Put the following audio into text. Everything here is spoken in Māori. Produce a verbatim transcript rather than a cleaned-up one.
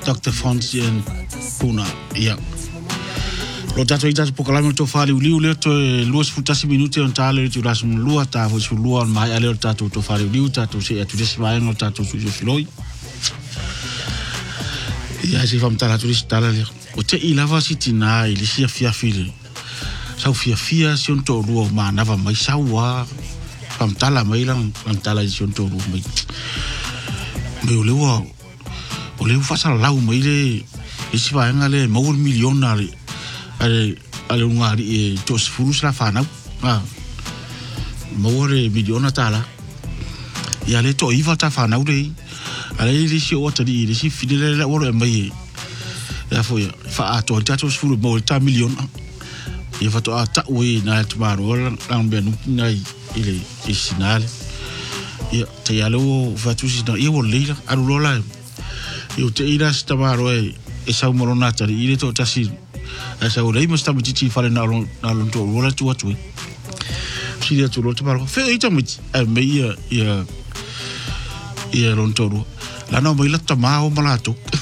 Doctor Fonsi and Puna ia lo tato ita pokalama to fali uliu le to luas futasi minuti on tale tu ras lua ta fo lua mai ale tato to fali uliu tato se tu des vai no tato su jo floi ia si fam tala tu stala le o te ilava sitina ili sia fia fili sau fia fia si on to lua ma na va mai sawa fam tala mai lang fam tala si on to lua mai me o lewa o lewa fasa lau mai le isi vai ngale mo milionari ale ale ngari e to sfurus la fana ah more miliona tala ya le to iva ta fana ure ale li si o tadi li si fidele la oro mai ya fo ya fa to ta to sfuru mo ta milion ya fa to ata we na tomorrow lang ben nai ile isinal ya te ya lo fa tu si na e wo le aru lo la yo te ira sta maro e e sa morona tari ile to ta si asa o rei mas tamu titi fale na lon na lon to rola tu atu si dia tu rola paro fe ita mi e me ia ia ia lon to ro la no mai la tama o malato